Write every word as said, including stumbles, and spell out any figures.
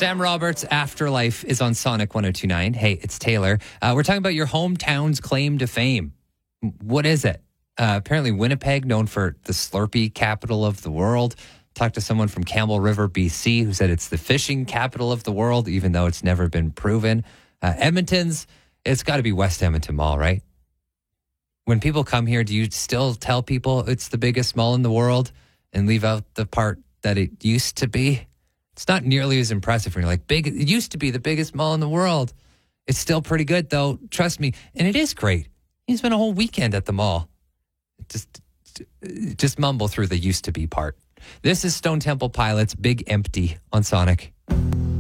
Sam Roberts' Afterlife is on Sonic one oh two point nine. Hey, it's Taylor. Uh, we're talking about your hometown's claim to fame. What is it? Uh, apparently Winnipeg, known for the Slurpee capital of the world. Talked to someone from Campbell River, B C, who said it's the fishing capital of the world, even though it's never been proven. Uh, Edmonton's, it's got to be West Edmonton Mall, right? When people come here, do you still tell people it's the biggest mall in the world and leave out the part that it used to be? It's not nearly as impressive when you're like, big. It used to be the biggest mall in the world. It's still pretty good, though. Trust me. And it is great. You spent a whole weekend at the mall. Just, just mumble through the used to be part. This is Stone Temple Pilots' Big Empty on Sonic.